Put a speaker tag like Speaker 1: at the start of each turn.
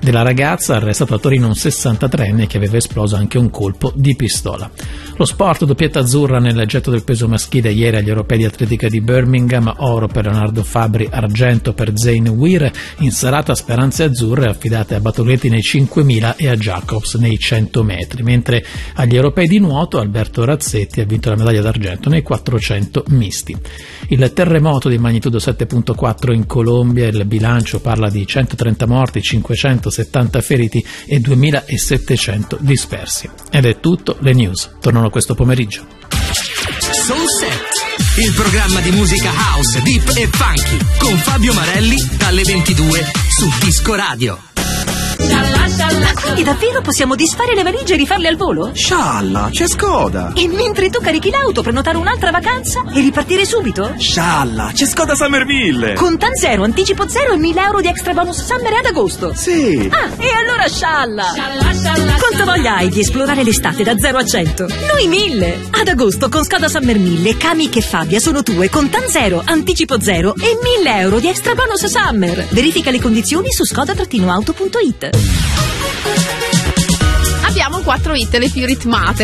Speaker 1: della ragazza, arrestato a Torino un 63enne che aveva esploso anche un colpo di pistola. Lo sport, doppietta azzurra nel getto del peso maschile ieri agli europei di atletica di Birmingham, oro per Leonardo Fabri, argento per Zane Weir, in serata speranze azzurre affidate a Batoletti nei 5.000 e a Jacobs nei 100 metri, mentre agli europei di nuoto Alberto Razzetti ha vinto la medaglia d'argento nei 400 misti. Il terremoto di magnitudo 7.4 in Colombia, il bilancio parla di 130 morti, 570 feriti e 2.700 dispersi. Ed è tutto, le news tornano questo pomeriggio.
Speaker 2: Soul Set, il programma di musica house, deep e funky con Fabio Marelli dalle 22 su Disco Radio.
Speaker 3: Ma quindi davvero possiamo disfare le valigie e rifarle al volo?
Speaker 4: Scialla, c'è Skoda!
Speaker 3: E mentre tu carichi l'auto, prenotare un'altra vacanza e ripartire subito?
Speaker 4: Scialla, c'è Skoda Summerville!
Speaker 3: Con TAN zero, anticipo zero e 1.000 euro di extra bonus summer ad agosto.
Speaker 4: Sì!
Speaker 3: Ah, e allora scialla! Quanta voglia hai di esplorare l'estate da 0 a 100? Noi 1.000! Ad agosto con Skoda Summer 1000, Kamiq e Fabia sono tue con TAN zero, anticipo zero e 1.000 euro di extra bonus summer. Verifica le condizioni su skoda-auto.it.
Speaker 5: Abbiamo 4 hit, le più ritmate.